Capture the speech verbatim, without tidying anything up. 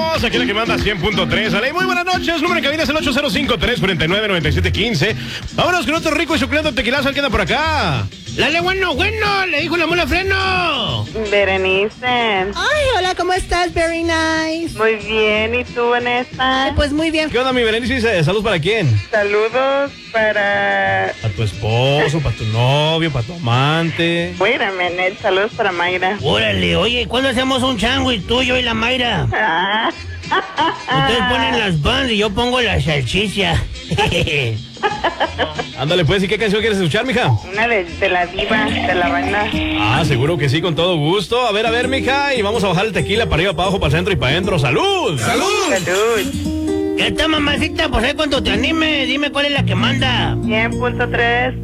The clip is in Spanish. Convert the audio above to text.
Vamos, aquí la que manda cien punto tres. Ale, muy buenas noches. Número de cabina es el ocho cero cinco, tres cuatro nueve, nueve siete uno cinco. Vámonos con otro rico y suculento tequilazo. ¿Quién anda por acá? Dale, bueno, bueno, le dijo la mula freno. Berenice. Ay, hola, ¿cómo estás? Very nice. Muy bien, ¿y tú, Vanessa? Ay, pues muy bien. ¿Qué onda, mi Berenice? ¿Saludos para quién? Saludos para... Para tu esposo, para tu novio, para tu amante. Wait a minute, saludos para Mayra. Órale, oye, ¿cuándo hacemos un chango y tú, yo y la Mayra? Ah. Ustedes ponen las buns y yo pongo la salchicha. Ándale, pues, ¿y qué canción quieres escuchar, mija? Una de, de la diva, de la banda. Ah, seguro que sí, con todo gusto. A ver, a ver, mija, y vamos a bajar el tequila para arriba, para abajo, para el centro y para adentro. ¡Salud! ¡Salud! Salud. ¿Qué está, mamacita? Pues ahí cuando te anime, dime cuál es la que manda. cien punto tres.